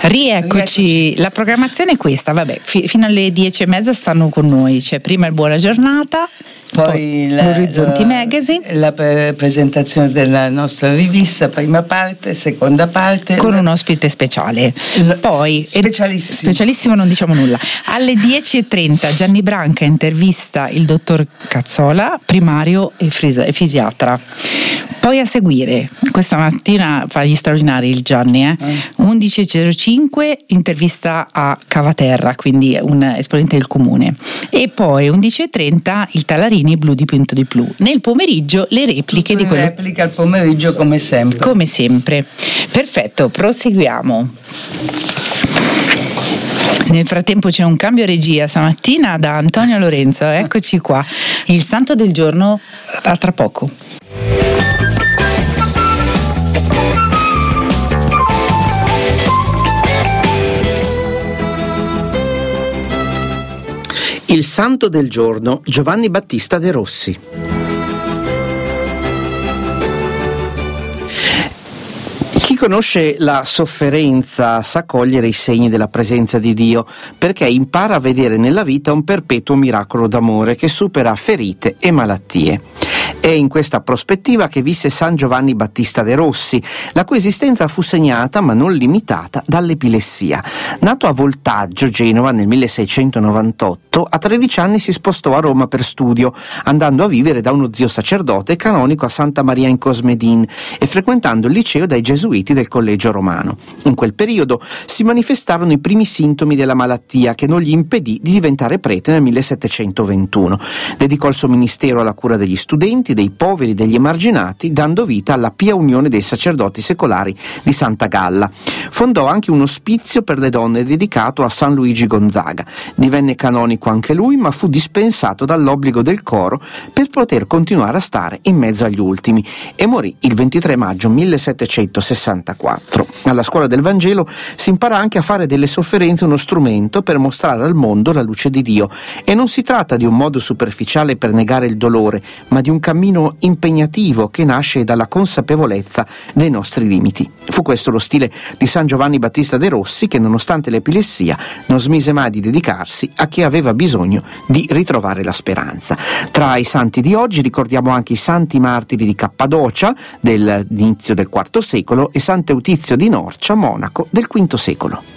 Rieccoci, la programmazione è questa, vabbè, fino alle 10:30 stanno con noi, c'è prima il Buona Giornata, poi l'Orizzonti Magazine, la presentazione della nostra rivista, prima parte, seconda parte, con un ospite speciale, poi specialissimo, non diciamo nulla. Alle 10:30 Gianni Branca intervista il dottor Cazzola, primario e fisiatra. Poi a seguire, questa mattina fa gli straordinari il Gianni, 11:05 intervista a Cavaterra, quindi un esponente del comune, e poi 11:30 il Talarini blu di Punto di Blu. Nel pomeriggio le repliche di quello. Replica al pomeriggio come sempre. Come sempre. Perfetto, proseguiamo. Nel frattempo c'è un cambio regia stamattina da Antonio Lorenzo, eccoci qua. Il santo del giorno a tra poco. Il santo del giorno, Giovanni Battista De Rossi. Chi conosce la sofferenza sa cogliere i segni della presenza di Dio, perché impara a vedere nella vita un perpetuo miracolo d'amore che supera ferite e malattie. È in questa prospettiva che visse San Giovanni Battista De Rossi, la cui esistenza fu segnata, ma non limitata, dall'epilessia. Nato a Voltaggio, Genova, nel 1698, a 13 anni si spostò a Roma per studio, andando a vivere da uno zio sacerdote canonico a Santa Maria in Cosmedin e frequentando il liceo dai gesuiti del Collegio Romano. In quel periodo si manifestarono i primi sintomi della malattia che non gli impedì di diventare prete nel 1721. Dedicò il suo ministero alla cura degli studenti, dei poveri, degli emarginati, dando vita alla Pia Unione dei Sacerdoti Secolari di Santa Galla. Fondò anche un ospizio per le donne dedicato a San Luigi Gonzaga. Divenne canonico anche lui, ma fu dispensato dall'obbligo del coro per poter continuare a stare in mezzo agli ultimi, e morì il 23 maggio 1764. Alla scuola del Vangelo si impara anche a fare delle sofferenze uno strumento per mostrare al mondo la luce di Dio, e non si tratta di un modo superficiale per negare il dolore, ma di un cammino impegnativo che nasce dalla consapevolezza dei nostri limiti. Fu questo lo stile di San Giovanni Battista De Rossi, che nonostante l'epilessia non smise mai di dedicarsi a chi aveva bisogno di ritrovare la speranza. Tra i santi di oggi ricordiamo anche i santi martiri di Cappadocia dell'inizio del IV secolo e Sant'Eutizio di Norcia, monaco del V secolo.